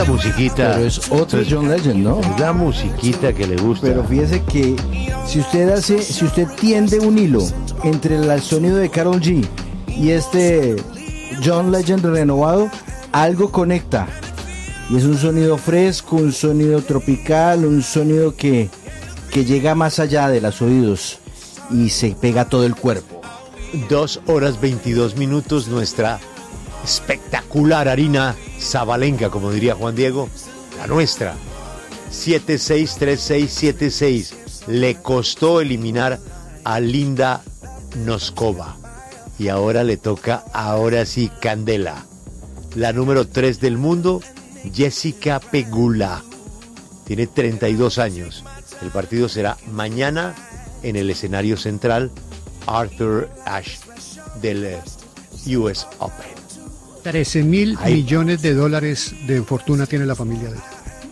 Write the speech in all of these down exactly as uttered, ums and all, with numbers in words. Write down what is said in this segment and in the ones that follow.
la musiquita. Pero es otro es, John Legend, ¿no? Es la musiquita que le gusta. Pero fíjese que si usted hace, si usted tiende un hilo entre el sonido de Karol G y este John Legend renovado, algo conecta. Y es un sonido fresco, un sonido tropical, un sonido que, que llega más allá de los oídos y se pega a todo el cuerpo. Dos horas veintidós minutos, nuestra espectacular harina sabalenca, como diría Juan Diego, la nuestra. siete seis tres seis siete seis. Le costó eliminar a Linda Noskova. Y ahora le toca, ahora sí, Candela. La número tres del mundo, Jessica Pegula. Tiene treinta y dos años. El partido será mañana en el escenario central Arthur Ashe del U S Open. trece mil millones de dólares de fortuna tiene la familia de él.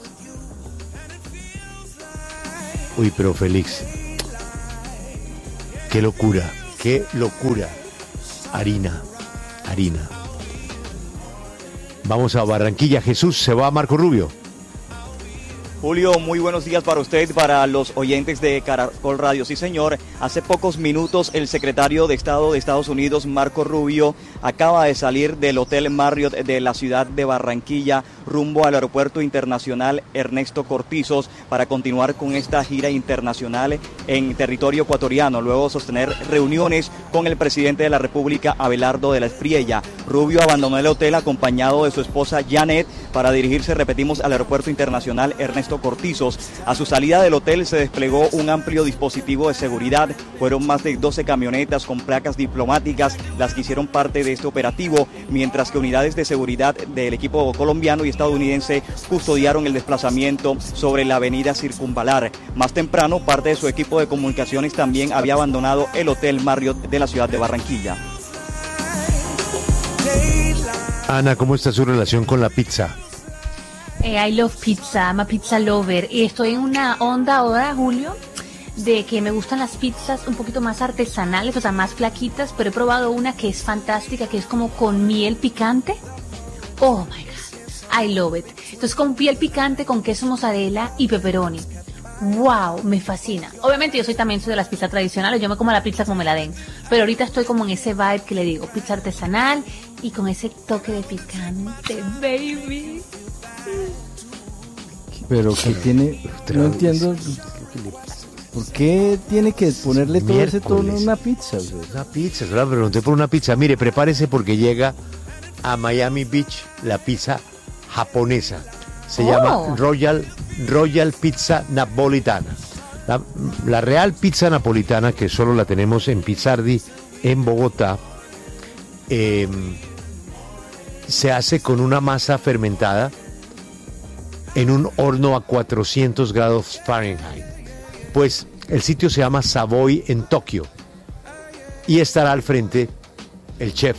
Uy, pero Félix, qué locura, qué locura. Harina, harina. Vamos a Barranquilla. Jesús, se va a Marco Rubio. Julio, muy buenos días para usted, para los oyentes de Caracol Radio. Sí, señor, hace pocos minutos el secretario de Estado de Estados Unidos, Marco Rubio, acaba de salir del Hotel Marriott de la ciudad de Barranquilla rumbo al Aeropuerto Internacional Ernesto Cortizos para continuar con esta gira internacional en territorio ecuatoriano, luego de sostener reuniones con el presidente de la República, Abelardo de la Espriella. Rubio abandonó el hotel acompañado de su esposa Janet para dirigirse, repetimos, al Aeropuerto Internacional Ernesto Cortizos. A su salida del hotel se desplegó un amplio dispositivo de seguridad. Fueron más de doce camionetas con placas diplomáticas las que hicieron parte de este operativo, mientras que unidades de seguridad del equipo colombiano y estadounidense custodiaron el desplazamiento sobre la avenida Circunvalar. Más temprano, parte de su equipo de comunicaciones también había abandonado el Hotel Marriott de la ciudad de Barranquilla. Ana, ¿cómo está su relación con la pizza? Eh, I love pizza, I'm a pizza lover. Y estoy en una onda ahora, Julio, de que me gustan las pizzas un poquito más artesanales, o sea, más flaquitas, pero he probado una que es fantástica, que es como con miel picante. Oh my God, I love it. Entonces, con piel picante, con queso mozzarella y pepperoni. Wow, me fascina. Obviamente yo soy también soy de las pizzas tradicionales, yo me como la pizza como me la den, pero ahorita estoy como en ese vibe que le digo, pizza artesanal y con ese toque de picante, baby. Pero que tiene, no entiendo, ¿por qué tiene que ponerle todo ese tono a una pizza? O sea, una pizza, solo le pregunté por una pizza. Mire, prepárese porque llega a Miami Beach la pizza japonesa. Se oh. llama Royal, Royal Pizza Napolitana. La, la real pizza napolitana, que solo la tenemos en Pizzardi, en Bogotá, eh, se hace con una masa fermentada en un horno a cuatrocientos grados Fahrenheit. Pues el sitio se llama Savoy en Tokio y estará al frente el chef,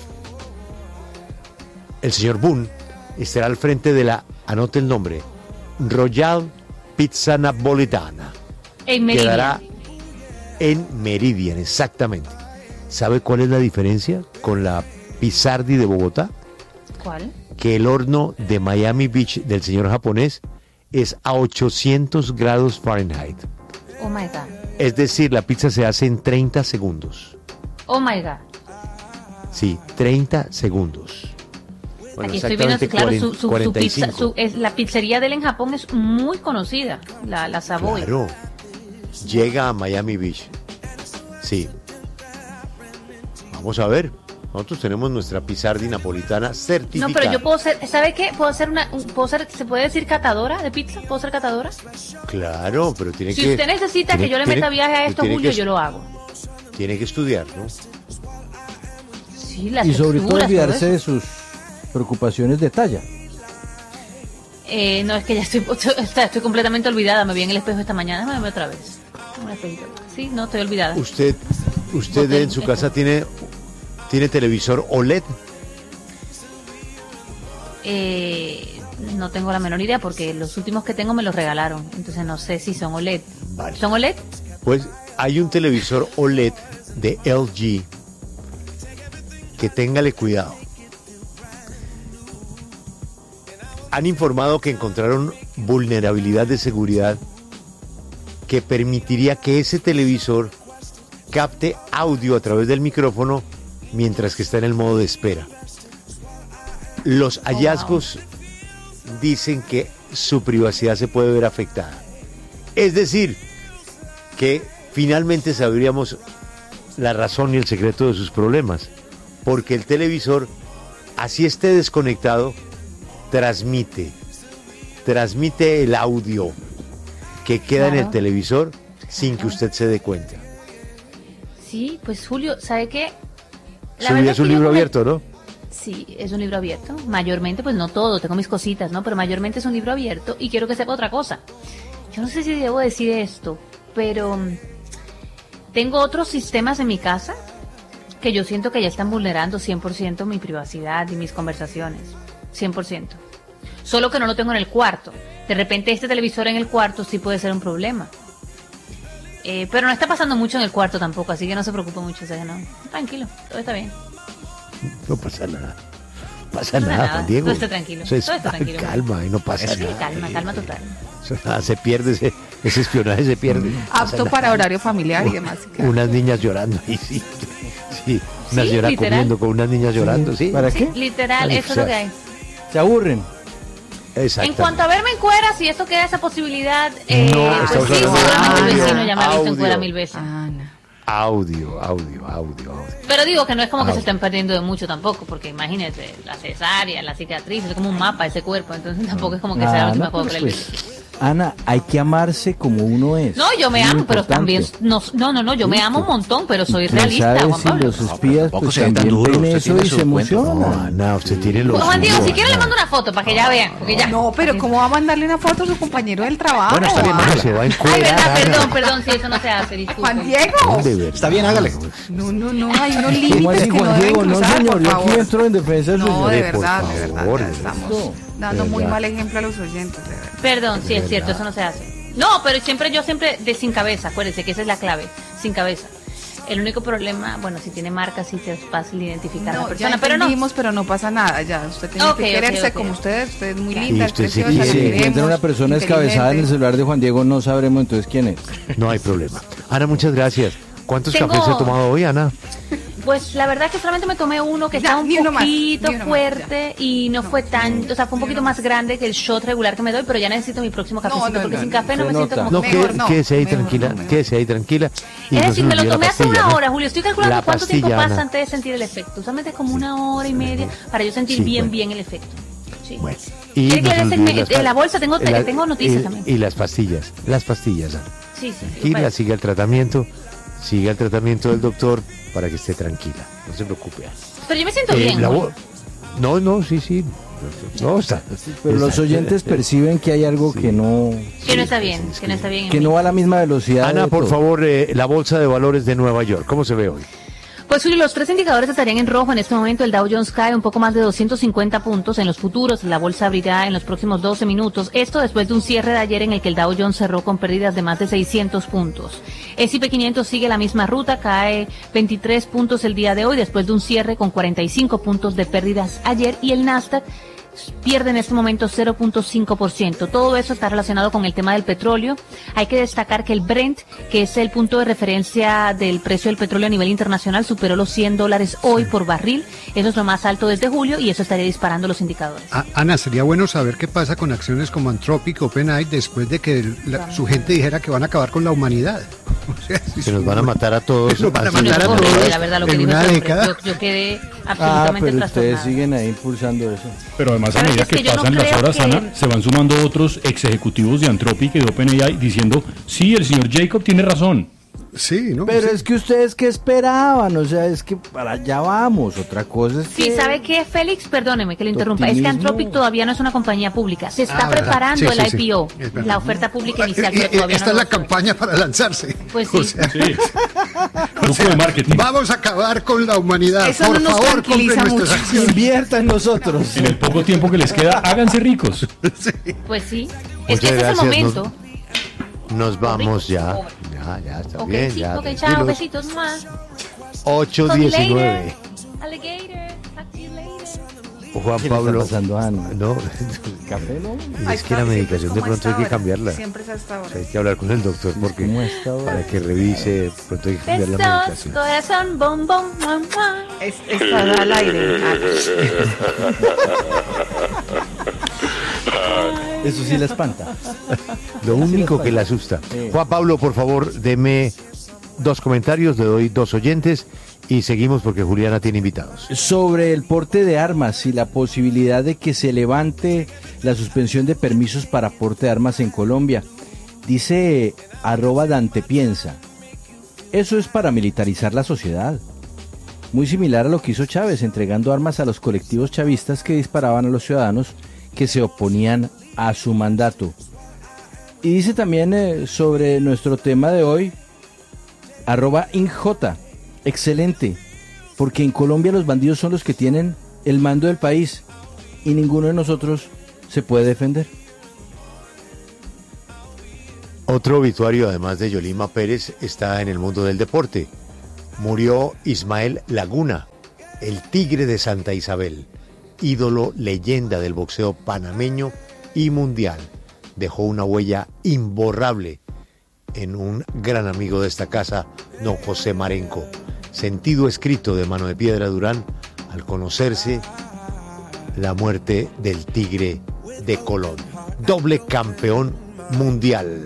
el señor Boone, estará al frente de la, anote el nombre, Royal Pizza Napolitana. En Meridian. Quedará en Meridian, exactamente. ¿Sabe cuál es la diferencia con la Pizzardi de Bogotá? ¿Cuál? Que el horno de Miami Beach del señor japonés es a ochocientos grados Fahrenheit. Oh my God. Es decir, la pizza se hace en treinta segundos. Oh my God. Sí, treinta segundos. Bueno, aquí estoy viendo, claro, cuarenta, su, su, su pizza, su, es, la pizzería de él en Japón es muy conocida, la, la Savoy. Claro, llega a Miami Beach. Sí. Vamos a ver. Nosotros tenemos nuestra Pizzardi napolitana certificada. No, pero yo puedo ser, ¿sabe qué? Puedo ser una, puedo ser, ¿se puede decir catadora de pizza? ¿Puedo ser catadora? Claro, pero tiene si que... Si usted necesita tiene, que yo le meta viaje a esto, Julio, que, yo lo hago. Tiene que estudiar, ¿no? Sí, las y sobre todo olvidarse todo de sus preocupaciones de talla. Eh, no, es que ya estoy, estoy, estoy completamente olvidada. Me vi en el espejo esta mañana, me veo otra vez. Sí, no, estoy olvidada. ¿Usted, usted no, en su casa tiene... ¿Tiene televisor O L E D? Eh, no tengo la menor idea porque los últimos que tengo me los regalaron. Entonces no sé si son O L E D. Vale. ¿Son O L E D? Pues hay un televisor O L E D de L G que téngale cuidado. han informado que encontraron vulnerabilidad de seguridad que permitiría que ese televisor capte audio a través del micrófono mientras que está en el modo de espera. Los hallazgos dicen que su privacidad se puede ver afectada. Es decir, que finalmente sabríamos la razón y el secreto de sus problemas, porque el televisor, así esté desconectado, transmite, transmite el audio que queda Claro. en el televisor sin que usted se dé cuenta. Sí, pues Julio, ¿sabe qué? La Su verdad vida es un que yo libro come- abierto, ¿no? Sí, es un libro abierto. Mayormente, pues no todo, tengo mis cositas, ¿no? Pero mayormente es un libro abierto y quiero que sepa otra cosa. Yo no sé si debo decir esto, pero mm, tengo otros sistemas en mi casa que yo siento que ya están vulnerando cien por ciento mi privacidad y mis conversaciones. cien por ciento. Solo que no lo tengo en el cuarto. De repente este televisor en el cuarto sí puede ser un problema. Eh, pero no está pasando mucho en el cuarto tampoco, así que no se preocupe mucho, o sea, no. Tranquilo, todo está bien. No pasa nada. No pasa No pasa nada, nada, Juan Diego. todo está tranquilo, Eso es todo está tranquilo. calma y no pasa Sí, nada. calma, calma total. Eso nada, se pierde ese, ese espionaje, se pierde. No pasa Apto nada. para horario familiar y demás. Unas niñas llorando ahí, sí. Sí, una Sí, señora literal. comiendo con unas niñas llorando, sí. ¿Para Sí, qué? literal, Ay, eso es lo que hay. Se aburren. Exactamente. En cuanto a verme en cuera, si eso queda esa posibilidad, eh, No, pues estamos sí, hablando de seguramente el audio, vecino ya me ha visto en audio. cuera mil veces. Ana. Audio, audio, audio, audio. Pero digo que no es como que Audio. se estén perdiendo de mucho tampoco, porque imagínese, la cesárea, la cicatriz, es como un mapa ese cuerpo, entonces tampoco es como que sea la Ah, última no, cosa pero para el pues, vecino. Ana, hay que amarse como uno es. No, yo me Muy amo, pero importante. también, no, no, no, no, yo me amo un montón, pero soy ¿Quién realista, sabe Juan si Pablo. los espías tampoco pues, sea tan también duro, ven usted eso tiene y su se cuento. No, emocionan? Ana, usted tiene lo Pues, Juan Diego, suyo, si quiere le Ana. mando una foto para que ya vean, porque ya. No, pero ¿cómo va a mandarle una foto a su compañero del trabajo? Bueno, está bien, Ana? No, se va a Ay, encuerar, verdad, Ana. perdón, perdón, si eso no se hace, disculpe. Juan Diego. ¿Dónde, verdad? Está bien, hágale. No, no, no, hay unos ¿Cómo límites así, que no Juan deben Diego? No, cruzar, señor, por yo aquí favor. entro en defensa suya. No, de Hombre, por verdad, de verdad, favor, ya de estamos verdad. dando De muy verdad. mal ejemplo a los oyentes, de verdad. Perdón, sí es verdad. cierto, eso no se hace. No, pero siempre yo siempre de sin cabeza, acuérdense que esa es la clave, sin cabeza. El único problema, bueno, si tiene marcas sí te es fácil identificar a la No, persona, ya pero no. entendimos, pero no pasa nada, ya. Usted tiene Ok, que ok, quererse ok. como usted, usted es muy Y linda, es usted sí preciosa, Y le si quiere. encuentra una persona descabezada en el inteligente. celular de Juan Diego, no sabremos entonces quién es. No hay problema. Ana, muchas gracias. ¿Cuántos Tengo- cafés ha tomado hoy, Ana? Pues la verdad que solamente me tomé uno que Ya, estaba un ni uno más, poquito ni uno más, fuerte y no, fue tan, o sea, fue un poquito más grande que el shot regular que me doy, pero ya necesito mi próximo cafecito no, porque no, sin no. café no Se me siento nota. como... No, Mejor que- no, quédese ahí mejor tranquila, no, mejor. quédese ahí tranquila. Y Es no decir, se me lo olvide la tomé hace pastilla, una ¿no? hora, Julio. Estoy calculando La cuánto tiempo pastilla, pasa Ana. antes de sentir el efecto. Usualmente como una hora y media para yo sentir Sí, bien, bueno. bien el efecto. Sí. Bueno, ¿Quiere que no se le des olvide en- las en pa- la bolsa? Tengo- la- tengo noticias y- también. Y las pastillas, las pastillas, Ana. Sí, sí, sí. Tranquila, bueno. siga el tratamiento, siga el tratamiento del doctor para que esté tranquila. No se preocupe. Ana. Pero yo me siento Eh, bien. la Julio. vo- No, no, sí, sí. No, está. Pero los está- oyentes perciben que hay algo que no Que no está bien, que no está bien. en que mí. no va a la misma velocidad. Ana, de por todo. favor, eh, la bolsa de valores de Nueva York, ¿cómo se ve hoy? Pues Julio, los tres indicadores estarían en rojo en este momento. El Dow Jones cae un poco más de doscientos cincuenta puntos en los futuros. La bolsa abrirá en los próximos doce minutos. Esto después de un cierre de ayer en el que el Dow Jones cerró con pérdidas de más de seiscientos puntos. S y P quinientos sigue la misma ruta, cae veintitrés puntos el día de hoy después de un cierre con cuarenta y cinco puntos de pérdidas ayer. Y el Nasdaq pierde en este momento cero punto cinco por ciento. Todo eso está relacionado con el tema del petróleo. Hay que destacar que el Brent, que es el punto de referencia del precio del petróleo a nivel internacional, superó los cien dólares hoy por barril. Eso es lo más alto desde julio y eso estaría disparando los indicadores. A- Ana, sería bueno saber qué pasa con acciones como Anthropic, OpenAI, después de que el- la- su gente dijera que van a acabar con la humanidad. O sea, si Se nos su- van a matar a todos. Nos van a así Sí, no, matar es a horrible, todos la verdad, lo que en dijo una ese hombre. década. Yo, yo quedé Ah, absolutamente pero ustedes trastornada. siguen ahí impulsando eso. Pero además, a Pero medida es que que yo no pasan las creo horas, que- Ana, se van sumando otros ex ejecutivos de Anthropic y de OpenAI diciendo, sí, el señor Jacob tiene razón. Sí, ¿no? Pero Sí. es que ustedes qué esperaban, o sea, es que para allá vamos. Otra cosa es que Sí, ¿sabe qué, Félix? Perdóneme que le interrumpa. Es que Optimismo. Anthropic todavía no es una compañía pública. Se está Ah, ¿verdad? preparando Sí, el sí, sí. I P O, Es verdad. la oferta pública inicial, Y- y- pero todavía esta no es lo la campaña para lanzarse. Pues sí. O sea, Sí. Truco de marketing. vamos a acabar con la humanidad. Eso Por no nos favor, compren tranquiliza nuestras mucho. acciones. invierta en nosotros. En el poco tiempo que les queda, háganse ricos. Pues sí. Muchas Es que este es el gracias, momento. Nos vamos ya. Pobre. Ya, ya, está Ok, bien. sí, ya, ok, chao, tranquilos. besitos más. ocho Talk to you diecinueve. later. Alligator. Talk to you later. Juan ¿Qué le está Pablo. pasando a Ana? No, café, ¿no? Y Ahí es que está, la medicación de siempre es como pronto hay esta que hora, cambiarla. Siempre es hasta ahora. O sea, hay que hablar con el doctor porque ¿Cómo está ahora? para que revise, de pronto hay que cambiar la Besos, medicación. corazón, bom, bom, bom, bom. Es, está al aire. Ah, Eso sí la espanta. Lo único que le asusta. Juan Pablo, por favor, deme dos comentarios, le doy dos oyentes y seguimos porque Juliana tiene invitados. Sobre el porte de armas y la posibilidad de que se levante la suspensión de permisos para porte de armas en Colombia, dice arroba Dante Piensa, eso es para militarizar la sociedad. Muy similar a lo que hizo Chávez, entregando armas a los colectivos chavistas que disparaban a los ciudadanos que se oponían a su mandato. Y dice también eh, sobre nuestro tema de hoy, arroba Inj, excelente, porque en Colombia los bandidos son los que tienen el mando del país y ninguno de nosotros se puede defender. Otro obituario, además de Yolima Pérez, está en el mundo del deporte. Murió Ismael Laguna, el Tigre de Santa Isabel, ídolo, leyenda del boxeo panameño y mundial. Dejó una huella imborrable en un gran amigo de esta casa, don José Marenco. Sentido escrito de Mano de Piedra Durán al conocerse la muerte del Tigre de Colón. Doble campeón mundial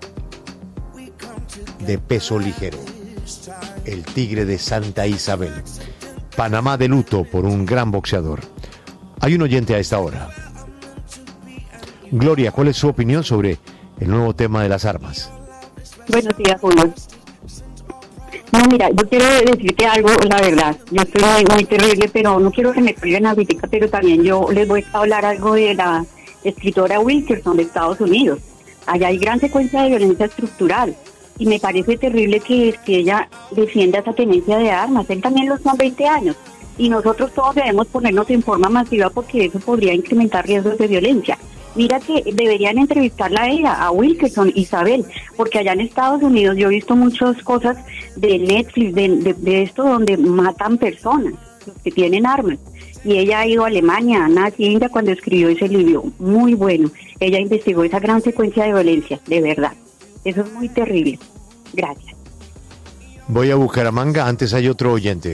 de peso ligero. El Tigre de Santa Isabel. Panamá de luto por un gran boxeador. Hay un oyente a esta hora. Gloria, ¿cuál es su opinión sobre el nuevo tema de las armas? Buenos días, Julio. No, mira, yo quiero decirte algo, la verdad. Yo estoy muy, muy terrible, pero no quiero que me cuelguen la crítica, pero también yo les voy a hablar algo de la escritora Wilkerson de Estados Unidos. Allá hay gran secuencia de violencia estructural y me parece terrible que, que ella defienda esa tenencia de armas. Él también lo son veinte años y nosotros todos debemos ponernos en forma masiva porque eso podría incrementar riesgos de violencia. Mira que deberían entrevistarla a ella, a Wilkerson, Isabel, porque allá en Estados Unidos yo he visto muchas cosas de Netflix, de, de, de esto donde matan personas, los que tienen armas. Y ella ha ido a Alemania, a Nazi, India, cuando escribió ese libro, muy bueno. Ella investigó esa gran secuencia de violencia, de verdad. Eso es muy terrible. Gracias. Voy a Bucaramanga, antes hay otro oyente.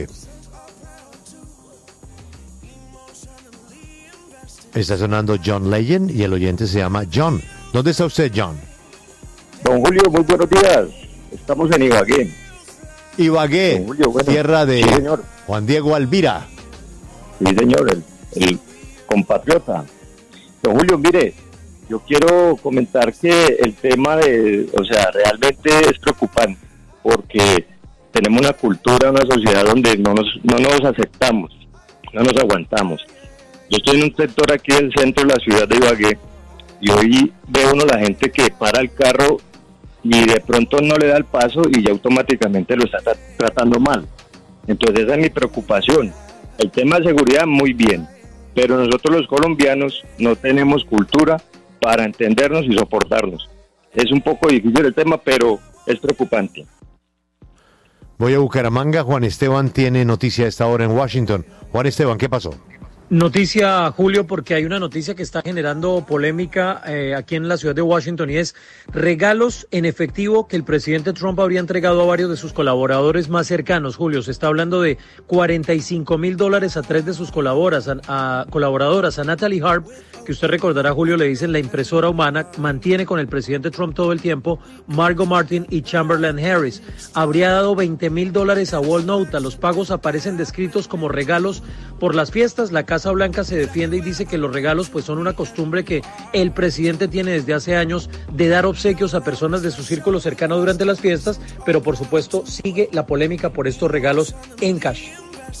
Está sonando John Legend y el oyente se llama John. ¿Dónde está usted, John? Don Julio, muy buenos días. Estamos en Ibagué. Ibagué, Julio, bueno, tierra de sí, señor. Juan Diego Alvira. Sí, señor, el, el compatriota. Don Julio, mire, yo quiero comentar que el tema de, o sea, realmente es preocupante porque tenemos una cultura, una sociedad donde no nos, no nos aceptamos, no nos aguantamos. Yo estoy en un sector aquí del centro de la ciudad de Ibagué y hoy ve uno la gente que para el carro y de pronto no le da el paso y ya automáticamente lo está tra- tratando mal. Entonces esa es mi preocupación. El tema de seguridad muy bien, pero nosotros los colombianos no tenemos cultura para entendernos y soportarnos. Es un poco difícil el tema, pero es preocupante. Voy a Bucaramanga. Juan Esteban tiene noticia a esta hora en Washington. Juan Esteban, ¿qué pasó? Noticia, Julio, porque hay una noticia que está generando polémica eh, aquí en la ciudad de Washington y es regalos en efectivo que el presidente Trump habría entregado a varios de sus colaboradores más cercanos. Julio, se está hablando de cuarenta y cinco mil dólares a tres de sus colaboradoras, a, a colaboradoras, a Natalie Harp, que usted recordará, Julio, le dicen la impresora humana, mantiene con el presidente Trump todo el tiempo, Margot Martin y Chamberlain Harris. Habría dado veinte mil dólares a Wall Nota. Los pagos aparecen descritos como regalos por las fiestas. La Casa Blanca se defiende y dice que los regalos pues son una costumbre que el presidente tiene desde hace años de dar obsequios a personas de su círculo cercano durante las fiestas, pero por supuesto sigue la polémica por estos regalos en cash.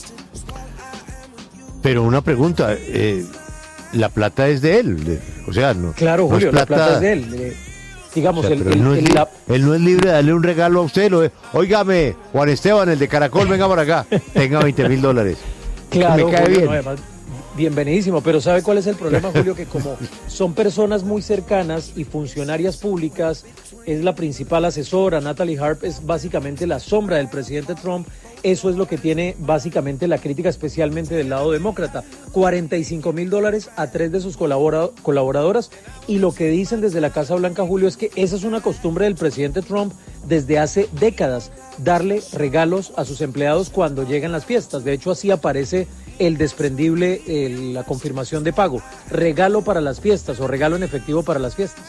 Pero una pregunta, eh, la plata es de él, de, o sea, no. Claro, no Julio, es plata, la plata es de él. Eh, digamos, o sea, el, pero él, el, no es el, li- la... él no es libre de darle un regalo a usted. Lo, óigame, Juan Esteban, el de Caracol, venga por acá, tenga veinte mil dólares. Claro, me cae Julio, bien. no, además, bienvenidísimo, pero ¿sabe cuál es el problema, Julio? Que como son personas muy cercanas y funcionarias públicas, es la principal asesora, Natalie Harp es básicamente la sombra del presidente Trump Eso es lo que tiene básicamente la crítica, especialmente del lado demócrata. cuarenta y cinco mil dólares a tres de sus colabora- colaboradoras. Y lo que dicen desde la Casa Blanca, Julio, es que esa es una costumbre del presidente Trump desde hace décadas, darle regalos a sus empleados cuando llegan las fiestas. De hecho, así aparece el desprendible, el, la confirmación de pago. Regalo para las fiestas o regalo en efectivo para las fiestas.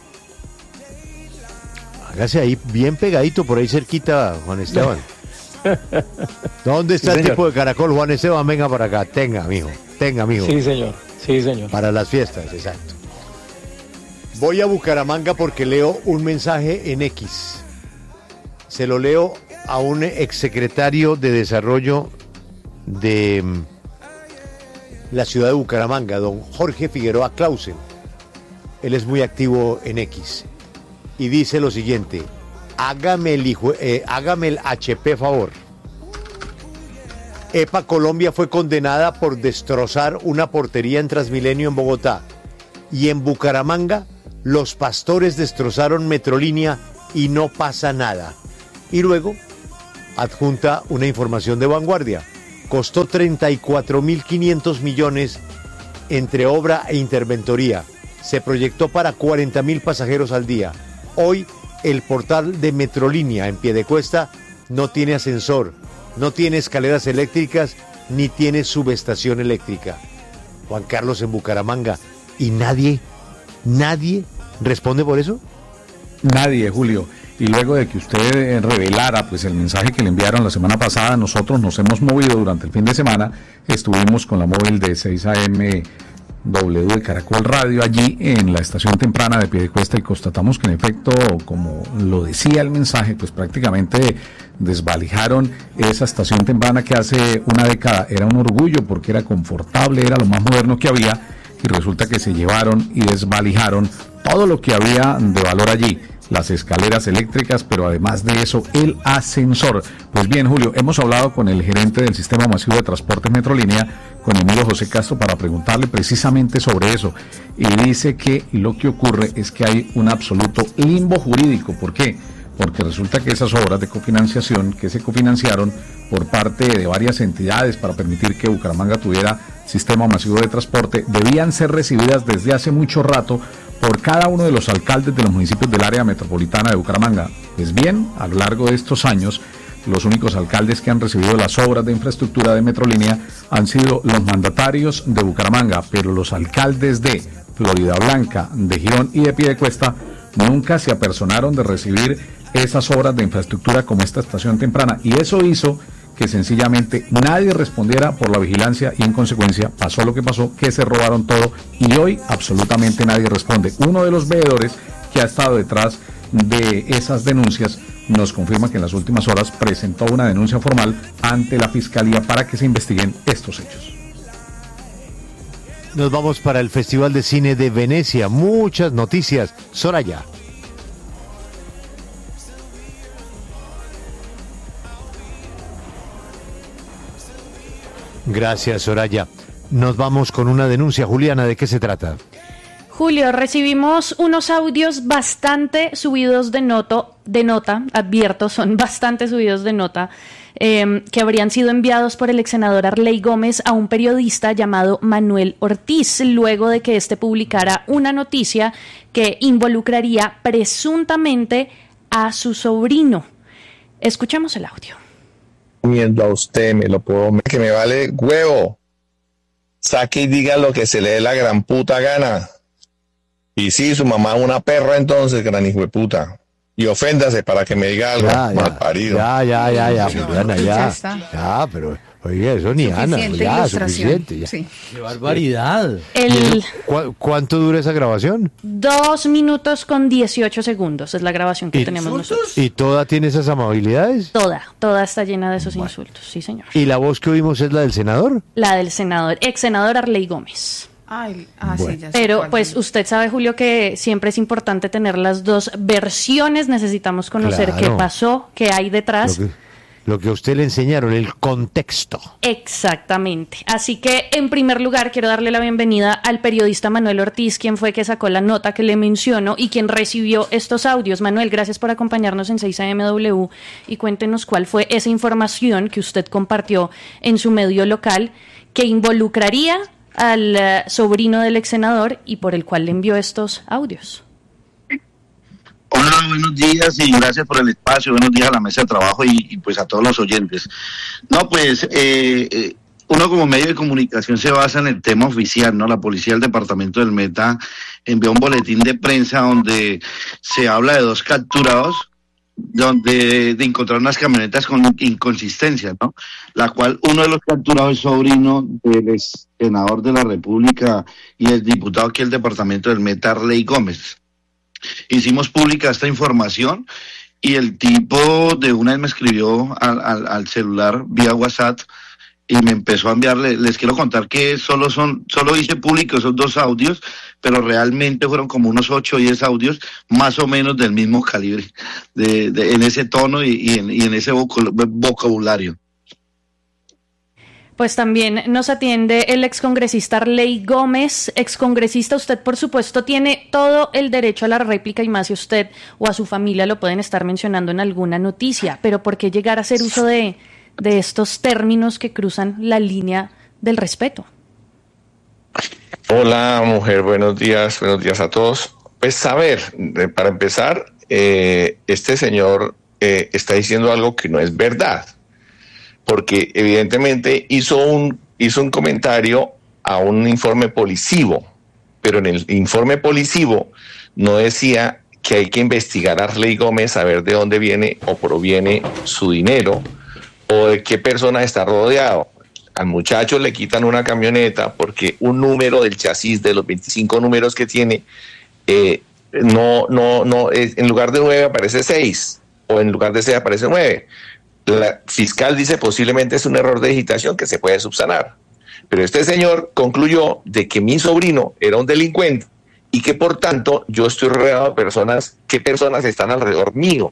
Hágase ahí bien pegadito, por ahí cerquita, Juan Esteban. ¿Dónde está Sí, el señor. tipo de caracol, Juan Esteban? Venga para acá, tenga, mijo, tenga, mijo. Sí, señor. Sí, señor. Para las fiestas, exacto. Voy a Bucaramanga porque leo un mensaje en X. Se lo leo a un exsecretario de Desarrollo de mm, la ciudad de Bucaramanga, don Jorge Figueroa Clausen. Él es muy activo en X. Y dice lo siguiente: hágame el, hijo, eh, hágame el H P favor. EPA Colombia fue condenada por destrozar una portería en Transmilenio en Bogotá. Y en Bucaramanga, los pastores destrozaron Metrolínea y no pasa nada. Y luego, adjunta una información de Vanguardia. Costó treinta y cuatro mil quinientos millones entre obra e interventoría. Se proyectó para cuarenta mil pasajeros al día. Hoy, el portal de Metrolínea en Piedecuesta no tiene ascensor, no tiene escaleras eléctricas, ni tiene subestación eléctrica. Juan Carlos, en Bucaramanga. ¿Y nadie, nadie responde por eso? Nadie, Julio. Y luego de que usted revelara pues el mensaje que le enviaron la semana pasada, nosotros nos hemos movido durante el fin de semana. Estuvimos con la móvil de seis A M W de Caracol Radio allí en la estación temprana de Piedecuesta y constatamos que en efecto, como lo decía el mensaje, pues prácticamente desvalijaron esa estación temprana que hace una década era un orgullo porque era confortable, era lo más moderno que había, y resulta que se llevaron y desvalijaron todo lo que había de valor allí. Las escaleras eléctricas, pero además de eso, el ascensor. Pues bien, Julio, hemos hablado con el gerente del Sistema Masivo de Transportes Metrolínea, con Emilio José Castro, para preguntarle precisamente sobre eso. Y dice que lo que ocurre es que hay un absoluto limbo jurídico. ¿Por qué? Porque resulta que esas obras de cofinanciación que se cofinanciaron por parte de varias entidades para permitir que Bucaramanga tuviera sistema masivo de transporte debían ser recibidas desde hace mucho rato por cada uno de los alcaldes de los municipios del área metropolitana de Bucaramanga. Pues bien, a lo largo de estos años, los únicos alcaldes que han recibido las obras de infraestructura de Metrolínea han sido los mandatarios de Bucaramanga, pero los alcaldes de Florida Blanca, de Girón y de Piedecuesta nunca se apersonaron de recibir esas obras de infraestructura como esta estación temprana, y eso hizo que sencillamente nadie respondiera por la vigilancia y en consecuencia pasó lo que pasó, que se robaron todo y hoy absolutamente nadie responde. Uno de los veedores que ha estado detrás de esas denuncias nos confirma que en las últimas horas presentó una denuncia formal ante la Fiscalía para que se investiguen estos hechos. Nos vamos para el Festival de Cine de Venecia. Muchas noticias. Soraya. Gracias, Soraya. Nos vamos con una denuncia. Juliana, ¿de qué se trata? Julio, recibimos unos audios bastante subidos de, noto, de nota, advierto, son bastante subidos de nota, eh, que habrían sido enviados por el ex senador Arley Gómez a un periodista llamado Manuel Ortiz, luego de que éste publicara una noticia que involucraría presuntamente a su sobrino. Escuchemos el audio. Viendo a usted, me lo puedo, que me vale huevo. Saque y diga lo que se le dé la gran puta gana. Y sí, su mamá es una perra, entonces, gran hijo de puta. Y oféndase para que me diga algo, Ya, ya, mal parido. Ya, ya, ya, ya, Sí, Juliana, no, ya. ya está. Ya, pero, oye, eso ni Ana, Suficiente ya, ilustración. suficiente. Ya. Sí. ¡Qué barbaridad! El ¿Cu- ¿Cuánto dura esa grabación? dos minutos con dieciocho segundos es la grabación que ¿Y- tenemos nosotros. ¿Y toda tiene esas amabilidades? Toda, toda está llena de esos insultos, sí señor. ¿Y la voz que oímos es la del senador? La del senador, ex senador Arley Gómez. Ay, ah, Bueno. sí, ya sé Pero cuál pues usted sabe, Julio, que siempre es importante tener las dos versiones. Necesitamos conocer Claro. qué pasó, qué hay detrás. Lo que, lo que a usted le enseñaron, el contexto. Exactamente. Así que, en primer lugar, quiero darle la bienvenida al periodista Manuel Ortiz, quien fue que sacó la nota que le menciono y quien recibió estos audios. Manuel, gracias por acompañarnos en seis A M W y cuéntenos cuál fue esa información que usted compartió en su medio local que involucraría al uh, sobrino del ex senador y por el cual le envió estos audios. Hola, buenos días y gracias por el espacio, buenos días a la mesa de trabajo y, y pues a todos los oyentes. No, pues eh, eh, uno como medio de comunicación se basa en el tema oficial, ¿no? La policía del departamento del Meta envió un boletín de prensa donde se habla de dos capturados, donde de encontrar unas camionetas con inconsistencia, ¿no? La cual uno de los capturados es sobrino del ex senador de la República y el diputado aquí del departamento del Meta, Arley Gómez. Hicimos pública esta información y el tipo de una vez me escribió al, al, al celular vía WhatsApp y me empezó a enviarle. Les quiero contar que solo son, solo hice público esos dos audios, pero realmente fueron como unos ocho o diez audios más o menos del mismo calibre, de, de, en ese tono y, y, en, y en ese vocabulario. Pues también nos atiende el excongresista Arley Gómez. Excongresista, usted por supuesto tiene todo el derecho a la réplica y más si usted o a su familia lo pueden estar mencionando en alguna noticia, pero ¿por qué llegar a hacer uso de, de estos términos que cruzan la línea del respeto? Hola mujer, buenos días, buenos días a todos. Pues a ver, para empezar, eh, este señor eh, está diciendo algo que no es verdad, porque evidentemente hizo un, hizo un comentario a un informe policivo, pero en el informe policivo no decía que hay que investigar a Arley Gómez a ver de dónde viene o proviene su dinero o de qué persona está rodeado. Al muchacho le quitan una camioneta porque un número del chasis de los veinticinco números que tiene, eh, no, no, no, es, en lugar de nueve aparece seis, o en lugar de seis aparece nueve. La fiscal dice posiblemente es un error de digitación que se puede subsanar. Pero este señor concluyó de que mi sobrino era un delincuente y que por tanto yo estoy rodeado de personas, ¿qué personas están alrededor mío?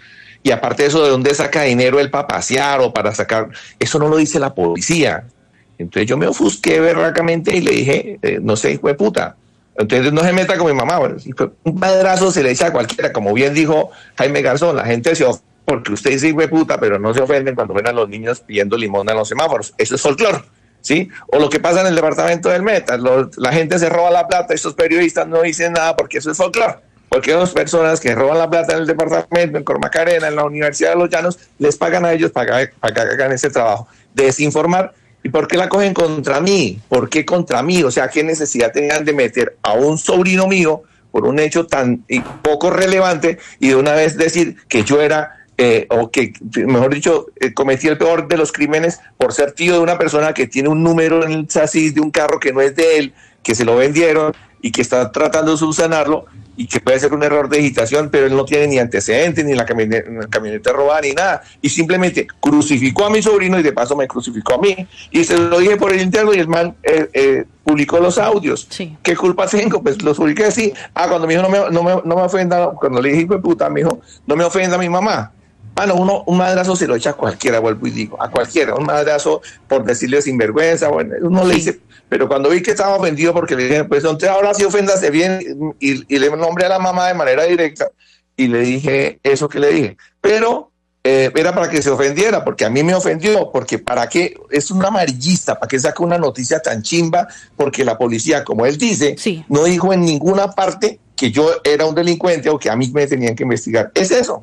Y aparte de eso, ¿de dónde saca dinero él para pasear o para sacar? Eso no lo dice la policía. Entonces yo me ofusqué berracamente y le dije, eh, no sé, hijo de puta. Entonces no se meta con mi mamá. Bueno, un madrazo se le echa a cualquiera, como bien dijo Jaime Garzón, la gente se ofende porque usted dice hijo de puta, pero no se ofenden cuando ven a los niños pidiendo limón en los semáforos. Eso es folclore, ¿sí? O lo que pasa en el departamento del Meta, los, la gente se roba la plata, estos periodistas no dicen nada porque eso es folclore. Porque dos personas que roban la plata en el departamento, en Cormacarena, en la Universidad de los Llanos, les pagan a ellos para que, para que hagan ese trabajo de desinformar. ¿Y por qué la cogen contra mí? ¿Por qué contra mí? O sea, ¿qué necesidad tenían de meter a un sobrino mío por un hecho tan poco relevante y de una vez decir que yo era... Eh, o que, mejor dicho, eh, cometí el peor de los crímenes por ser tío de una persona que tiene un número en el chasis de un carro que no es de él, que se lo vendieron y que está tratando de subsanarlo y que puede ser un error de digitación, pero él no tiene ni antecedentes, ni la camioneta, la camioneta robada, ni nada, y simplemente crucificó a mi sobrino y de paso me crucificó a mí, y se lo dije por el interno y el man eh, eh, publicó los audios. Sí. ¿Qué culpa tengo? Pues los publiqué así. Ah, cuando me dijo no me, no me, no me ofenda, cuando le dije hijo de puta, me dijo no me ofenda a mi mamá. Bueno, uno, un madrazo se lo echa a cualquiera, vuelvo y digo, a cualquiera, un madrazo por decirle sinvergüenza, bueno, uno le dice, pero cuando vi que estaba ofendido porque le dije, pues entonces ahora sí oféndase bien, y, y le nombré a la mamá de manera directa, y le dije eso que le dije, pero eh, era para que se ofendiera, porque a mí me ofendió, porque para qué, es un amarillista, para qué saca una noticia tan chimba, porque la policía, como él dice, sí, no dijo en ninguna parte que yo era un delincuente o que a mí me tenían que investigar, es eso.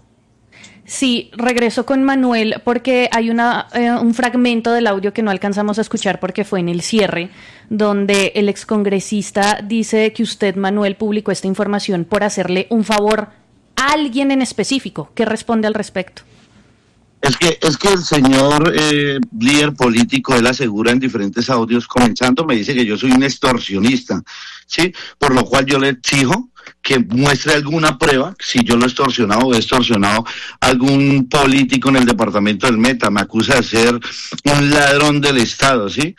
Sí, regreso con Manuel porque hay una eh, un fragmento del audio que no alcanzamos a escuchar porque fue en el cierre, donde el excongresista dice que usted, Manuel, publicó esta información por hacerle un favor a alguien en específico. ¿Qué responde al respecto? Es que, es que el señor eh, líder político, él asegura en diferentes audios, comenzando, me dice que yo soy un extorsionista, ¿sí? Por lo cual yo le exijo que muestre alguna prueba, si yo lo he extorsionado o he extorsionado a algún político en el departamento del Meta, me acusa de ser un ladrón del Estado, ¿sí?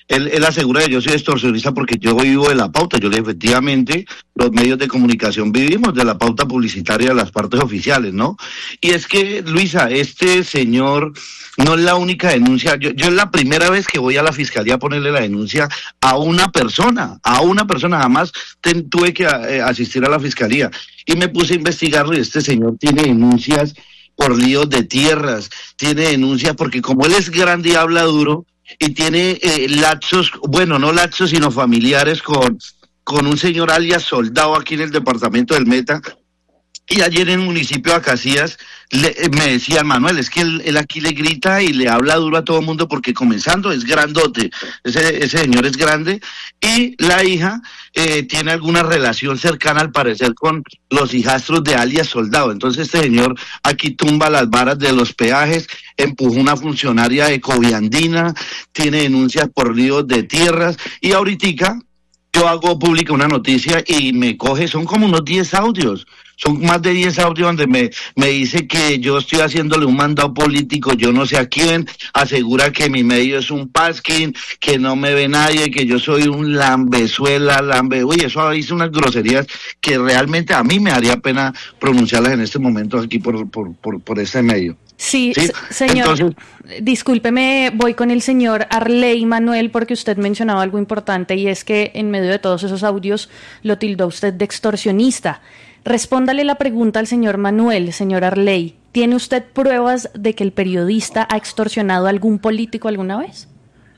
Él, él asegura que yo soy extorsionista porque yo vivo de la pauta. Yo le efectivamente, los medios de comunicación vivimos de la pauta publicitaria de las partes oficiales, ¿no? Y es que, Luisa, este señor no es la única denuncia. Yo, yo es la primera vez que voy a la fiscalía a ponerle la denuncia a una persona, a una persona. Jamás ten, tuve que eh, asistir a la fiscalía. Y me puse a investigarlo y este señor tiene denuncias por líos de tierras, tiene denuncias porque como él es grande y habla duro, y tiene eh, lapsos, bueno, no lapsos, sino familiares con, con un señor alias Soldado aquí en el departamento del Meta. Y ayer en el municipio de Acacías le, me decía Manuel, es que él, él aquí le grita y le habla duro a todo el mundo porque comenzando es grandote, ese, ese señor es grande, y la hija eh, tiene alguna relación cercana al parecer con los hijastros de alias Soldado. Entonces este señor aquí tumba las varas de los peajes, empujó una funcionaria de Coviandina, tiene denuncias por líos de tierras, y ahorita yo hago pública una noticia y me coge, son como unos diez audios. Son más de diez audios donde me, me dice que yo estoy haciéndole un mandado político, yo no sé a quién, asegura que mi medio es un pasquín, que no me ve nadie, que yo soy un lambezuela, lambe... Uy, eso dice unas groserías que realmente a mí me haría pena pronunciarlas en este momento aquí por, por, por, por este medio. Sí, ¿Sí? señor, Entonces, discúlpeme, voy con el señor Arley Manuel porque usted mencionaba algo importante y es que en medio de todos esos audios lo tildó usted de extorsionista. Respóndale la pregunta al señor Manuel, señor Arley. ¿Tiene usted pruebas de que el periodista ha extorsionado a algún político alguna vez?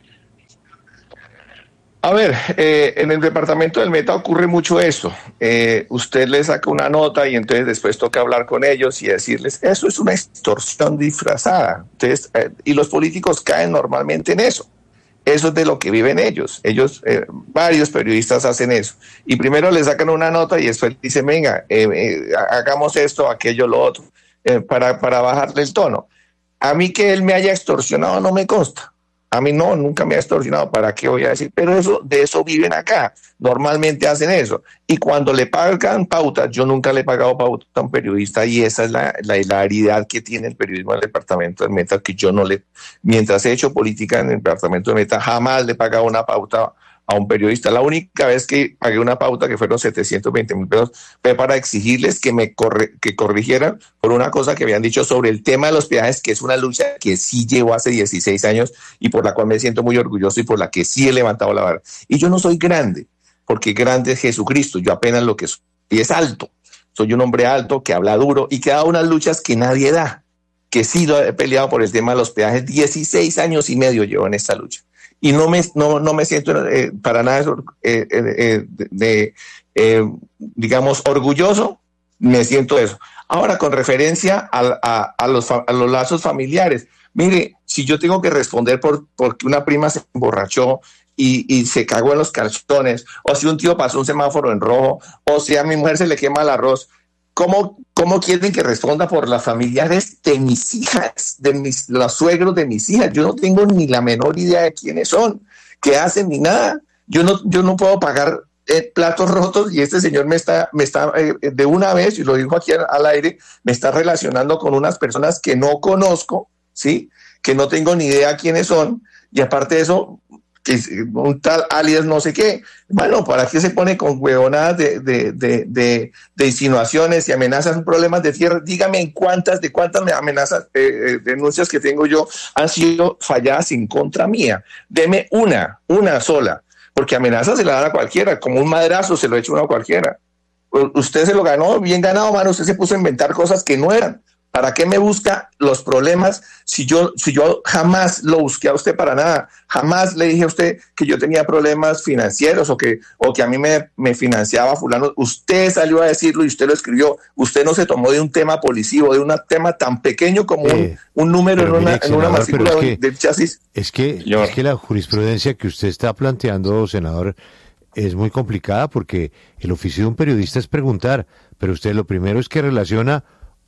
A ver, eh, en el departamento del Meta ocurre mucho esto. Eh, usted le saca una nota y entonces después toca hablar con ellos y decirles, eso es una extorsión disfrazada. Entonces, eh, y los políticos caen normalmente en eso. Eso es de lo que viven ellos. Ellos, eh, varios periodistas hacen eso. Y primero le sacan una nota y después dicen, venga, eh, eh, hagamos esto, aquello, lo otro, eh, para, para bajarle el tono. A mí que él me haya extorsionado no me consta. A mí no, nunca me ha extorsionado, ¿para qué voy a decir? Pero eso, de eso viven acá, normalmente hacen eso. Y cuando le pagan pautas, yo nunca le he pagado pauta a un periodista y esa es la, la hilaridad que tiene el periodismo del departamento del Meta, que yo no le, mientras he hecho política en el departamento del Meta, jamás le he pagado una pauta a un periodista. La única vez que pagué una pauta, que fueron setecientos veinte mil pesos, fue para exigirles que me corre, que corrigieran por una cosa que habían dicho sobre el tema de los peajes, que es una lucha que sí llevo hace dieciséis años y por la cual me siento muy orgulloso y por la que sí he levantado la vara. Y yo no soy grande, porque grande es Jesucristo, yo apenas lo que soy, y es alto. Soy un hombre alto que habla duro y que da unas luchas que nadie da, que sí he peleado por el tema de los peajes, dieciséis años y medio llevo en esta lucha. Y no me, no, no me siento eh, para nada eh, eh, de, de eh, digamos, orgulloso, me siento eso. Ahora, con referencia a, a, a, los, a los lazos familiares, mire, si yo tengo que responder por porque una prima se emborrachó y, y se cagó en los calzones, o si un tío pasó un semáforo en rojo, o si a mi mujer se le quema el arroz, ¿Cómo, ¿Cómo quieren que responda por las familiares de mis hijas, de mis, los suegros de mis hijas? Yo no tengo ni la menor idea de quiénes son, qué hacen, ni nada. Yo no, yo no puedo pagar eh, platos rotos y este señor me está, me está eh, de una vez, y lo digo aquí al, al aire, me está relacionando con unas personas que no conozco, ¿sí? Que no tengo ni idea quiénes son, y aparte de eso, que un tal alias no sé qué. Bueno, ¿para qué se pone con huevonadas de, de, de, de, de insinuaciones y amenazas, problemas de tierra? Dígame en cuántas, de cuántas amenazas, eh, denuncias que tengo yo han sido falladas en contra mía. Deme una, una sola, porque amenazas se la dan a cualquiera, como un madrazo se lo echa uno a cualquiera. Usted se lo ganó, bien ganado, mano, usted se puso a inventar cosas que no eran. ¿Para qué me busca los problemas si yo, si yo jamás lo busqué a usted para nada? Jamás le dije a usted que yo tenía problemas financieros o que, o que a mí me, me financiaba fulano. Usted salió a decirlo y usted lo escribió. Usted no se tomó de un tema policivo, de un tema tan pequeño como eh, un, un número en una, en una matrícula es que, del chasis. Es que, es que la jurisprudencia que usted está planteando, senador, es muy complicada porque el oficio de un periodista es preguntar, pero usted lo primero es que relaciona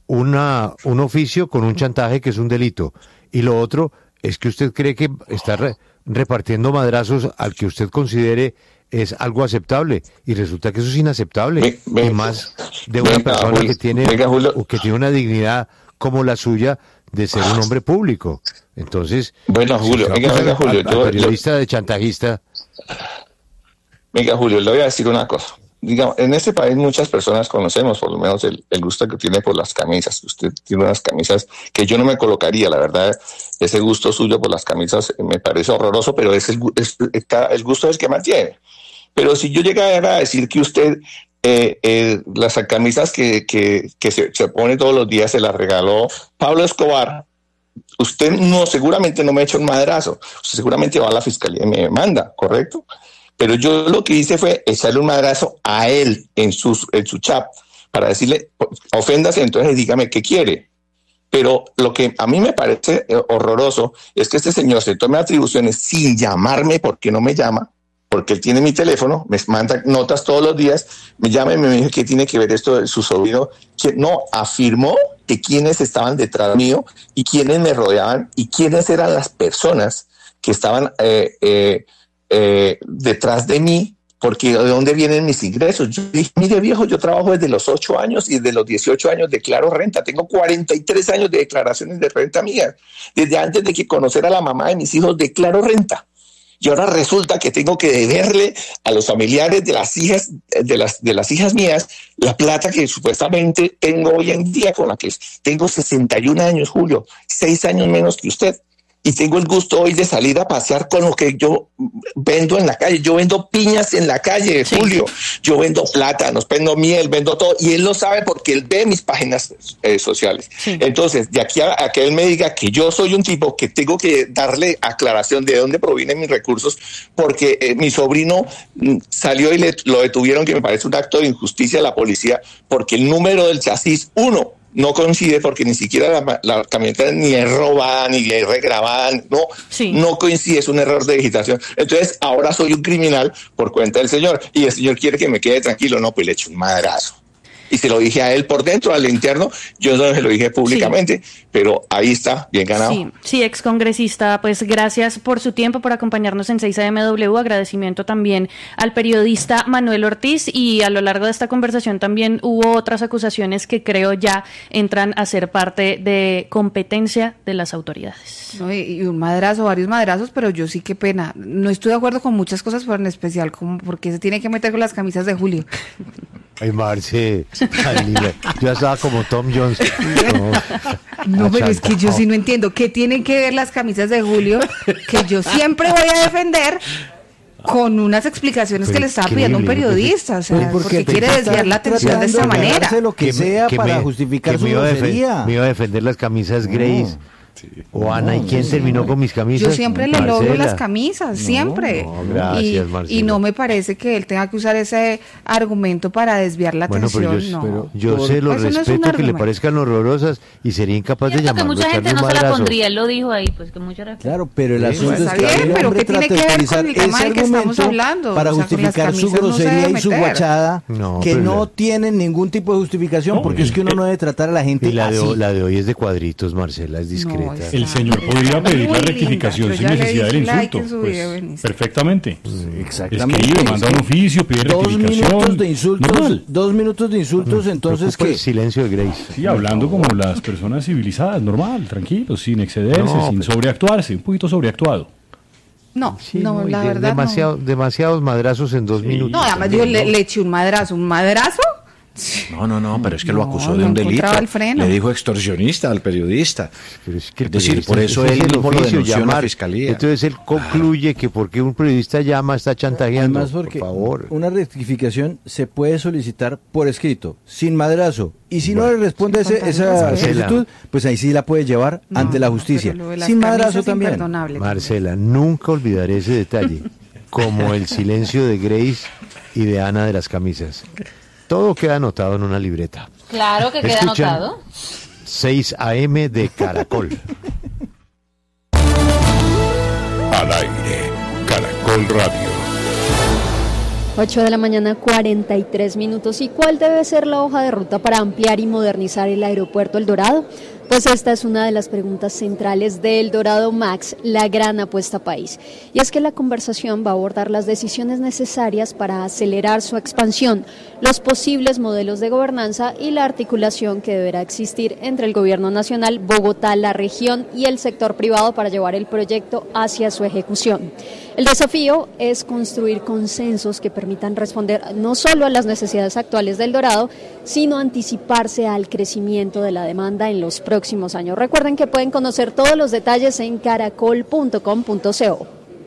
Una, un oficio con un chantaje que es un delito, y lo otro es que usted cree que está re, repartiendo madrazos al que usted considere es algo aceptable, y resulta que eso es inaceptable, ve, ve, y más de una venga, persona Julio, que tiene venga, que tiene una dignidad como la suya de ser un hombre público. Entonces, bueno, Julio, si venga, venga, Julio, al, al yo- periodista de chantajista. Venga, Julio, le voy a decir una cosa. Digamos, en este país muchas personas conocemos por lo menos el, el gusto que tiene por las camisas. Usted tiene unas camisas que yo no me colocaría, la verdad, ese gusto suyo por las camisas me parece horroroso, pero es el, gu- es, está- el gusto es el que mantiene. Pero si yo llegara a decir que usted eh, eh, las camisas que, que, que se, se pone todos los días se las regaló Pablo Escobar, usted no, seguramente no me echa un madrazo, usted seguramente va a la fiscalía y me demanda, ¿correcto? Pero yo lo que hice fue echarle un madrazo a él en su, en su chat para decirle, oféndase, entonces dígame qué quiere. Pero lo que a mí me parece eh, horroroso es que este señor se tome atribuciones sin llamarme porque no me llama, porque él tiene mi teléfono, me manda notas todos los días, me llama y me dice que tiene que ver esto de su sobrino, que no, afirmó que quiénes estaban detrás mío y quiénes me rodeaban y quiénes eran las personas que estaban eh, eh, eh, detrás de mí, porque de dónde vienen mis ingresos. Yo dije, mire viejo, yo trabajo desde los ocho años y desde los dieciocho años declaro renta, tengo cuarenta y tres años de declaraciones de renta mías, desde antes de que conociera a la mamá de mis hijos declaro renta. Y ahora resulta que tengo que deberle a los familiares de las hijas de las de las hijas mías la plata que supuestamente tengo hoy en día, con la que tengo sesenta y un años, Julio, seis años menos que usted. Y tengo el gusto hoy de salir a pasear con lo que yo vendo en la calle. Yo vendo piñas en la calle, sí. Julio. Yo vendo plátanos, vendo miel, vendo todo. Y él lo sabe porque él ve mis páginas eh, sociales. Sí. Entonces, de aquí a, a que él me diga que yo soy un tipo que tengo que darle aclaración de dónde provienen mis recursos, porque eh, mi sobrino mm, salió y le, lo detuvieron, que me parece un acto de injusticia de la policía, porque el número del chasis, uno, no coincide, porque ni siquiera la, la camioneta ni es robada, ni es regrabada, no, sí. no coincide, es un error de digitación. Entonces, ahora soy un criminal por cuenta del señor, y el señor quiere que me quede tranquilo, no, pues le echo un madrazo. Y se lo dije a él por dentro, al interno, yo no se lo dije públicamente, sí. pero ahí está, bien ganado. Sí, sí, excongresista, pues gracias por su tiempo, por acompañarnos en seis A M W, agradecimiento también al periodista Manuel Ortiz, y a lo largo de esta conversación también hubo otras acusaciones que creo ya entran a ser parte de competencia de las autoridades. No, y, y un madrazo, varios madrazos, pero yo sí, qué pena, no estoy de acuerdo con muchas cosas, pero en especial, como porque se tiene que meter con las camisas de Julio. Ay, Marce, ay, yo estaba como Tom Jones. Como, no, pero es que yo sí no entiendo. ¿Qué tienen que ver las camisas de Julio? Que yo siempre voy a defender con unas explicaciones pero que le estaba pidiendo un periodista. O sea, porque, porque quiere desviar la atención de esa manera. Lo que, que sea que para me, justificar su grosería. Me iba a defender las camisas Grace. No. Sí. O Ana, ¿y quién sí. terminó con mis camisas? Yo siempre le Marcela. logro las camisas, no, siempre. No, gracias, y, y no me parece que él tenga que usar ese argumento para desviar la bueno, atención. Pero yo, no. pero yo sé lo respeto no es que le parezcan horrorosas y sería incapaz de llamarlo. Que mucha gente no se la pondría, él lo dijo ahí, pues que mucho respeto. Claro, pero el asunto sí, es que bien, el pero hombre ¿qué tiene trata que de ver utilizar con el tema ese del que estamos hablando? para o sea, justificar su grosería no y su guachada, no, que no le... tienen ningún tipo de justificación, no, porque es que uno no debe tratar a la gente y la así. De, la de hoy es de cuadritos, Marcela, es discreta. El señor podría pedir la rectificación sin necesidad del insulto. Pues, perfectamente. Sí, exactamente. Escribe, manda un oficio, pide dos rectificación. Minutos de insultos, normal. Dos minutos de insultos, entonces que silencio de Grace. Sí, hablando como las personas civilizadas, normal, tranquilos, sin excederse, no, sin pero... sobreactuarse, un poquito sobreactuado. No, sí, no, la de, verdad demasiado, no. Demasiados madrazos en dos sí. minutos. No, además yo le, le eché un madrazo, un madrazo. No, no, no, pero es que no, lo acusó de un delito. Le dijo extorsionista al periodista. Pero es, que es decir, por eso él mismo lo denunció en la fiscalía. Entonces él concluye que porque un periodista llama está chantajeando. Además, porque por favor. Una rectificación se puede solicitar por escrito, sin madrazo. Y si bueno, no le responde ese, esa solicitud, pues ahí sí la puede llevar no, ante la justicia. Sin madrazo también. Marcela, nunca olvidaré ese detalle. Como el silencio de Grace y de Ana de las camisas. Todo queda anotado en una libreta. Claro que queda Escuchan anotado. seis A M de Caracol. Al aire, Caracol Radio. ocho de la mañana, cuarenta y tres minutos. ¿Y cuál debe ser la hoja de ruta para ampliar y modernizar el aeropuerto El Dorado? Pues esta es una de las preguntas centrales de El Dorado Max, la gran apuesta país. Y es que la conversación va a abordar las decisiones necesarias para acelerar su expansión, los posibles modelos de gobernanza y la articulación que deberá existir entre el gobierno nacional, Bogotá, la región y el sector privado para llevar el proyecto hacia su ejecución. El desafío es construir consensos que permitan responder no solo a las necesidades actuales del Dorado, sino anticiparse al crecimiento de la demanda en los próximos años. Recuerden que pueden conocer todos los detalles en caracol punto com punto co.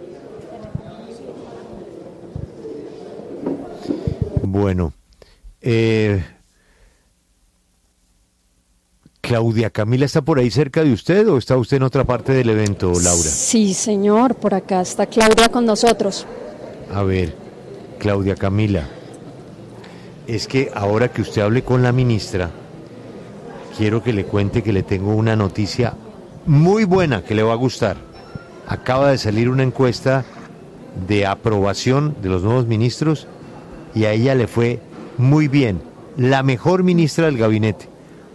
Bueno, eh, Claudia Camila, ¿está por ahí cerca de usted o está usted en otra parte del evento, Laura? Sí, señor, por acá está Claudia con nosotros. A ver, Claudia Camila, es que ahora que usted hable con la ministra, quiero que le cuente que le tengo una noticia muy buena que le va a gustar. Acaba de salir una encuesta de aprobación de los nuevos ministros y a ella le fue muy bien, la mejor ministra del gabinete.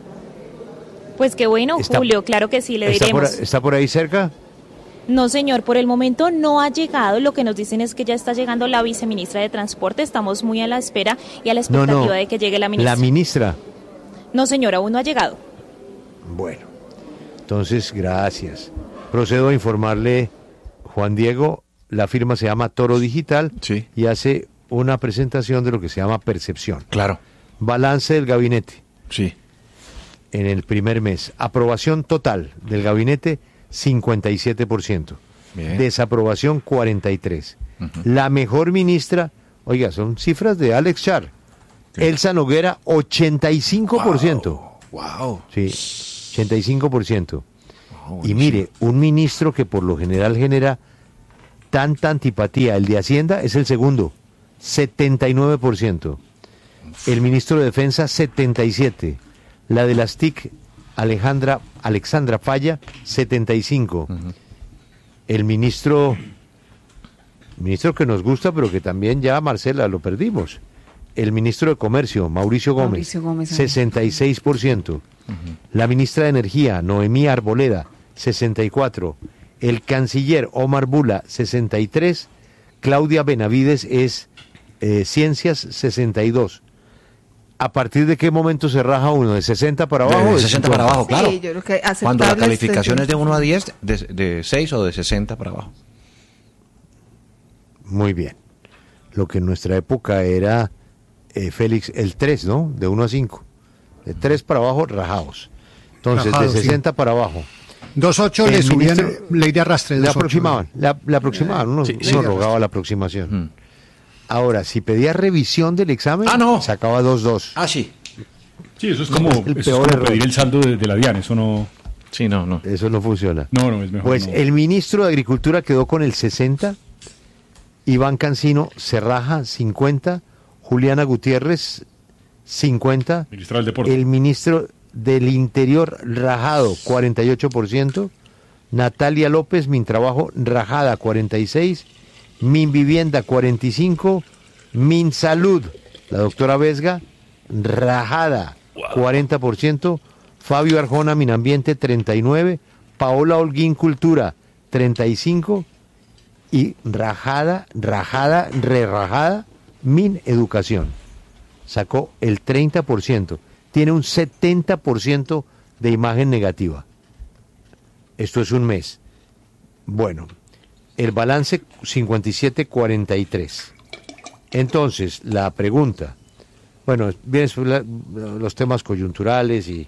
Pues qué bueno, Está- Julio, claro que sí, le ¿Está por, diremos. ¿Está por ahí cerca? No, señor, por el momento no ha llegado. Lo que nos dicen es que ya está llegando la viceministra de Transporte. Estamos muy a la espera y a la No, expectativa no, de que llegue la ministra. la ministra. No, señor, aún no ha llegado. Bueno, entonces, gracias. Procedo a informarle, Juan Diego, la firma se llama Toro Digital y hace una presentación de lo que se llama percepción. Claro. Balance del gabinete. Sí. En el primer mes. Aprobación total del gabinete, cincuenta y siete por ciento. Bien. Desaprobación, cuarenta y tres por ciento. La mejor ministra, oiga, son cifras de Alex Char. Elsa Noguera, ochenta y cinco por ciento. Wow. Sí, ochenta y cinco por ciento. Y mire, un ministro que por lo general genera tanta antipatía, el de Hacienda es el segundo, setenta y nueve por ciento. El ministro de Defensa, setenta y siete por ciento. La de las T I C, Alejandra, Alexandra Falla, setenta y cinco por ciento. El ministro, ministro que nos gusta, pero que también ya, Marcela, lo perdimos. El ministro de Comercio, Mauricio Gómez, Mauricio Gómez, sesenta y seis por ciento. La ministra de Energía, Noemí Arboleda, sesenta y cuatro por ciento. El canciller Omar Bula, sesenta y tres por ciento. Claudia Benavides es eh, Ciencias, sesenta y dos por ciento. ¿A partir de qué momento se raja uno? ¿De sesenta para abajo? De sesenta para abajo, claro. Sí, yo creo que Cuando la aceptable calificación este- es de uno a diez, de, de seis o de sesenta para abajo. Muy bien. Lo que en nuestra época era, eh, Félix, el tres, ¿no? De uno a cinco. De tres para abajo, rajados. Entonces, Rajados, de sí. sesenta para abajo. dos ocho El le subían ministro- ley de arrastre. Le dos ocho. aproximaban, le, le aproximaban, uno, Sí, uno sí. rogaba la aproximación. Ahora, si pedía revisión del examen, sacaba dos dos. Ah, sí. Sí, eso es como, El eso es peor como error. pedir el saldo de, de la DIAN, eso no... Sí, no, no. Eso no funciona. No, no, es mejor Pues no. el ministro de Agricultura quedó con el sesenta, Iván Cancino se raja cincuenta, Juliana Gutiérrez cincuenta, Ministra del Deporte. el ministro del Interior rajado cuarenta y ocho por ciento, Natalia López, Mintrabajo rajada cuarenta y seis, Minvivienda cuarenta y cinco, Minsalud, la doctora Vesga, rajada cuarenta por ciento, Fabio Arjona, Minambiente treinta y nueve, Paola Holguín, Cultura treinta y cinco y rajada, rajada, re rajada, Min Educación. Sacó el treinta por ciento. Tiene un setenta por ciento de imagen negativa. Esto es un mes. Bueno, el balance cincuenta y siete cuarenta y tres. Entonces, la pregunta, bueno, vienen los temas coyunturales y,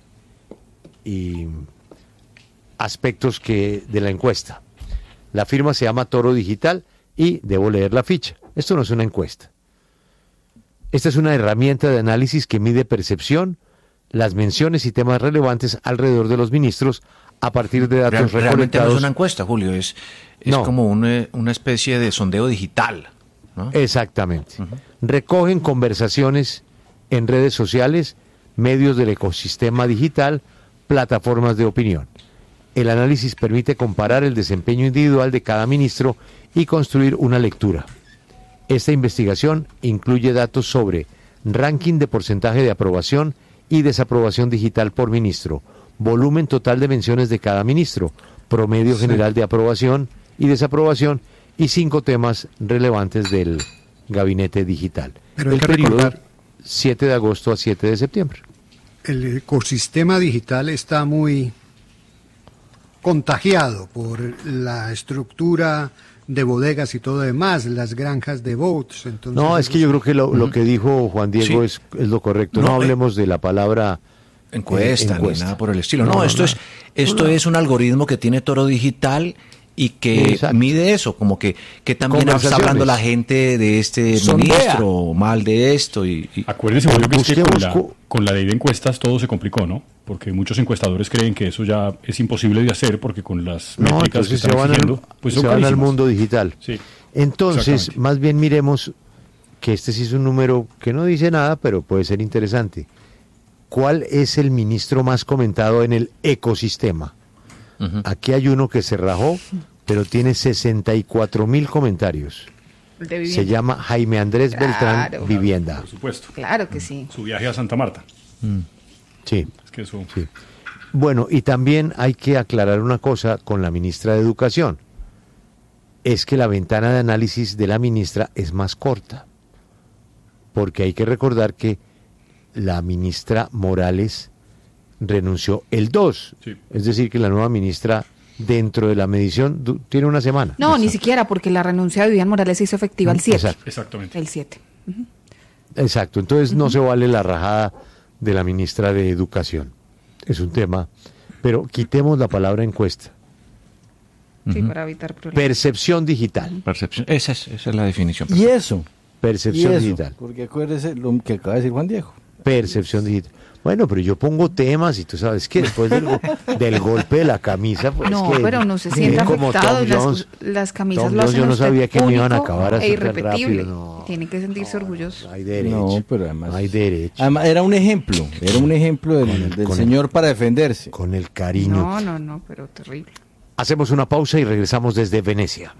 y aspectos que de la encuesta. La firma se llama Toro Digital y debo leer la ficha. Esto no es una encuesta. Esta es una herramienta de análisis que mide percepción, las menciones y temas relevantes alrededor de los ministros a partir de datos Real- realmente recolectados. no es una encuesta, Julio, es, es No. como un, eh, una especie de sondeo digital. ¿no? Exactamente. Recogen conversaciones en redes sociales, medios del ecosistema digital, plataformas de opinión. El análisis permite comparar el desempeño individual de cada ministro y construir una lectura. Esta investigación incluye datos sobre ranking de porcentaje de aprobación y desaprobación digital por ministro, volumen total de menciones de cada ministro, promedio Sí. general de aprobación y desaprobación y cinco temas relevantes del gabinete digital. Pero hay el que periodo recordar- siete de agosto a siete de septiembre. El ecosistema digital está muy contagiado por la estructura de bodegas y todo demás, las granjas de bots. Entonces, No, es que yo creo que lo, lo que dijo Juan Diego Sí. es, es lo correcto. No, No, eh, hablemos de la palabra encuesta, eh, ni nada por el estilo. No, No, no, esto no. es esto No, no. es un algoritmo que tiene Toro Digital y que Exacto. mide eso, como que, que también está Conversaciones. hablando la gente de este Sondea. ministro, o mal de esto. Y, y- Acuérdese, Julio, que es que con la, Busquemos- con la ley de encuestas todo se complicó, ¿no? Porque muchos encuestadores creen que eso ya es imposible de hacer porque con las No, métricas que entonces se están van, exigiendo, al, pues se son van al carísimas. mundo digital. Sí. Entonces, Exactamente. más bien miremos que este sí es un número que no dice nada, pero puede ser interesante. ¿Cuál es el ministro más comentado en el ecosistema? Ujú. Aquí hay uno que se rajó, pero tiene sesenta y cuatro mil comentarios. El de Se vivienda. llama Jaime Andrés Beltrán Claro. Vivienda. Por supuesto. Claro que sí. Su viaje a Santa Marta. Sí. Es que eso... Sí. Bueno, y también hay que aclarar una cosa con la ministra de Educación. Es que la ventana de análisis de la ministra es más corta. Porque hay que recordar que la ministra Morales renunció el dos. Sí. Es decir, que la nueva ministra, dentro de la medición, du- tiene una semana. No, ni siquiera, porque la renuncia de Vivian Morales se hizo efectiva el siete. Exacto. Exactamente. El siete. Exacto, entonces no se vale la rajada de la ministra de Educación. Es un tema, pero quitemos la palabra encuesta. Sí, para evitar problemas. Percepción digital. Percepción, esa es, esa es la definición. Y eso. Percepción y eso, digital. Porque acuérdese lo que acaba de decir Juan Diego. Percepción digital. Bueno, pero yo pongo temas y tú sabes que después del, go- del golpe de la camisa, pues No, que pero uno se es siente como afectado. Tom y las, Jones. las camisas Tom lo Jones, hacen yo no a usted sabía que me iban a único acabar e así tan irrepetible. rápido, no. Tiene que sentirse orgulloso. Hay derecho. No, pero además. Hay derecho. Además, era un ejemplo. Era un ejemplo del, Con el- del con el- señor para defenderse. Con el cariño. No, no, no, pero terrible. Hacemos una pausa y regresamos desde Venecia.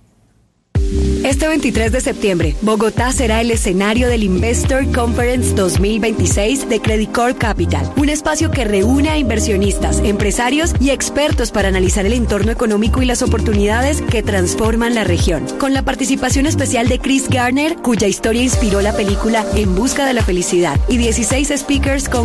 Este veintitrés de septiembre, Bogotá será el escenario del Investor Conference dos mil veintiséis de Credit Corp Capital, un espacio que reúne a inversionistas, empresarios y expertos para analizar el entorno económico y las oportunidades que transforman la región. Con la participación especial de Chris Garner, cuya historia inspiró la película En busca de la felicidad, y dieciséis speakers con